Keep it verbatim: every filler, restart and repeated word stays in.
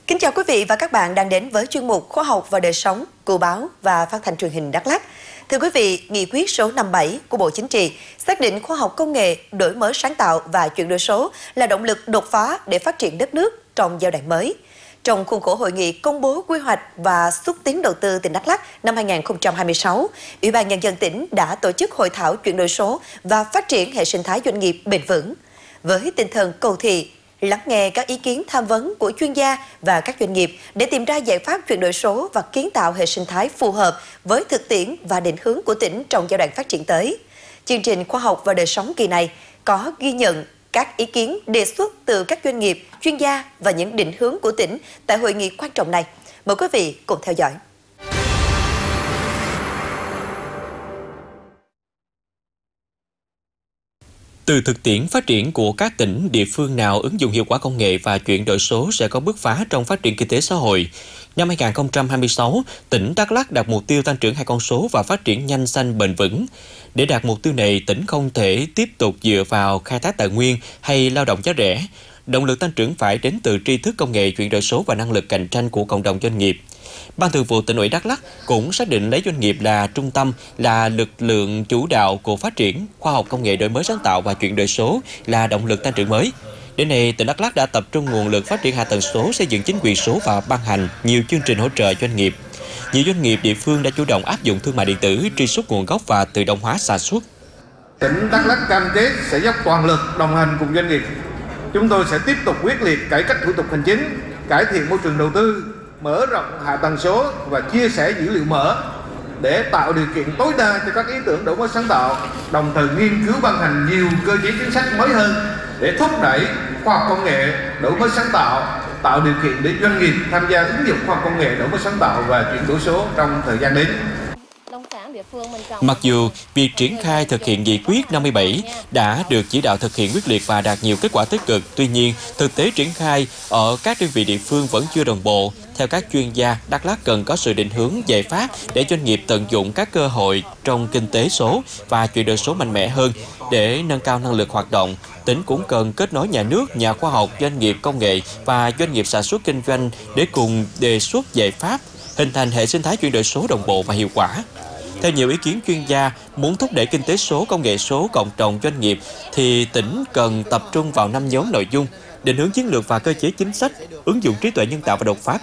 Kính chào quý vị và các bạn đang đến với chuyên mục Khoa học và đời sống của báo và phát thanh truyền hình Đắk Lắk. Thưa quý vị, nghị quyết số năm mươi bảy của Bộ Chính trị xác định khoa học công nghệ, đổi mới sáng tạo và chuyển đổi số là động lực đột phá để phát triển đất nước trong giai đoạn mới. Trong khuôn khổ hội nghị công bố quy hoạch và xúc tiến đầu tư tỉnh Đắk Lắk năm hai nghìn không trăm hai mươi sáu, Ủy ban Nhân dân tỉnh đã tổ chức hội thảo chuyển đổi số và phát triển hệ sinh thái doanh nghiệp bền vững. Với tinh thần cầu thị, lắng nghe các ý kiến tham vấn của chuyên gia và các doanh nghiệp để tìm ra giải pháp chuyển đổi số và kiến tạo hệ sinh thái phù hợp với thực tiễn và định hướng của tỉnh trong giai đoạn phát triển tới. Chương trình Khoa học và đời sống kỳ này có ghi nhận các ý kiến đề xuất từ các doanh nghiệp, chuyên gia và những định hướng của tỉnh tại hội nghị quan trọng này. Mời quý vị cùng theo dõi. Từ thực tiễn phát triển của các tỉnh, địa phương nào ứng dụng hiệu quả công nghệ và chuyển đổi số sẽ có bước phá trong phát triển kinh tế xã hội. Năm hai nghìn không trăm hai mươi sáu, tỉnh Đắk Lắk đặt mục tiêu tăng trưởng hai con số và phát triển nhanh, xanh, bền vững. Để đạt mục tiêu này, tỉnh không thể tiếp tục dựa vào khai thác tài nguyên hay lao động giá rẻ. Động lực tăng trưởng phải đến từ tri thức công nghệ, chuyển đổi số và năng lực cạnh tranh của cộng đồng doanh nghiệp. Ban Thường vụ Tỉnh ủy Đắk Lắk cũng xác định lấy doanh nghiệp là trung tâm, là lực lượng chủ đạo của phát triển, khoa học công nghệ đổi mới sáng tạo và chuyển đổi số là động lực tăng trưởng mới. Đến nay, tỉnh Đắk Lắk đã tập trung nguồn lực phát triển hạ tầng số, xây dựng chính quyền số và ban hành nhiều chương trình hỗ trợ doanh nghiệp. Nhiều doanh nghiệp địa phương đã chủ động áp dụng thương mại điện tử, truy xuất nguồn gốc và tự động hóa sản xuất. Tỉnh Đắk Lắk cam kết sẽ dốc toàn lực đồng hành cùng doanh nghiệp. Chúng tôi sẽ tiếp tục quyết liệt cải cách thủ tục hành chính, cải thiện môi trường đầu tư, mở rộng hạ tầng số và chia sẻ dữ liệu mở để tạo điều kiện tối đa cho các ý tưởng đổi mới sáng tạo, đồng thời nghiên cứu ban hành nhiều cơ chế chính sách mới hơn để thúc đẩy khoa học công nghệ, đổi mới sáng tạo, tạo điều kiện để doanh nghiệp tham gia ứng dụng khoa học công nghệ, đổi mới sáng tạo và chuyển đổi số trong thời gian đến. Mặc dù việc triển khai thực hiện nghị quyết năm mươi bảy đã được chỉ đạo thực hiện quyết liệt và đạt nhiều kết quả tích cực, tuy nhiên, thực tế triển khai ở các đơn vị địa phương vẫn chưa đồng bộ. Theo các chuyên gia, Đắk Lắk cần có sự định hướng giải pháp để doanh nghiệp tận dụng các cơ hội trong kinh tế số và chuyển đổi số mạnh mẽ hơn. Để nâng cao năng lực hoạt động, tỉnh cũng cần kết nối nhà nước, nhà khoa học, doanh nghiệp công nghệ và doanh nghiệp sản xuất kinh doanh để cùng đề xuất giải pháp, hình thành hệ sinh thái chuyển đổi số đồng bộ và hiệu quả. Theo nhiều ý kiến chuyên gia, muốn thúc đẩy kinh tế số, công nghệ số, cộng đồng doanh nghiệp thì tỉnh cần tập trung vào năm nhóm nội dung: định hướng chiến lược và cơ chế chính sách, ứng dụng trí tuệ nhân tạo và đột phá